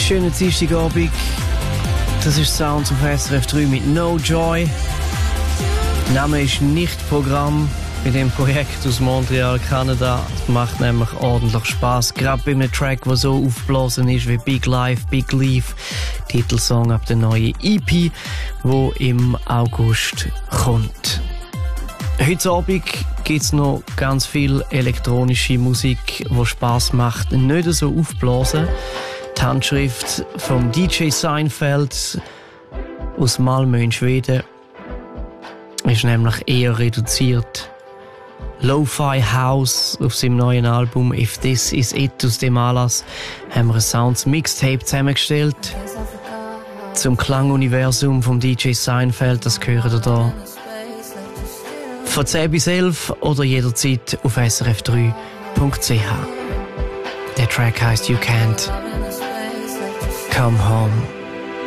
Schönen Dienstagabend. Das ist Sounds auf SRF 3 mit No Joy. Name ist nicht Programm bei dem Projekt aus Montreal, Kanada. Es macht nämlich ordentlich Spass. Gerade bei einem Track, der so aufgeblasen ist wie Big Life, Big Leaf. Titelsong ab der neuen EP, wo im August kommt. Heute Abend gibt es noch ganz viel elektronische Musik, die Spass macht. Nicht so aufblasen. Die Handschrift vom DJ Seinfeld aus Malmö in Schweden ist nämlich eher reduziert. Lo-Fi House auf seinem neuen Album If This Is It. Aus dem Anlass haben wir ein Sounds Mixtape zusammengestellt. Zum Klanguniversum vom DJ Seinfeld, das gehört ihr da. Von 10 bis 11 oder jederzeit auf srf3.ch. Der Track heisst You Can't Come Home.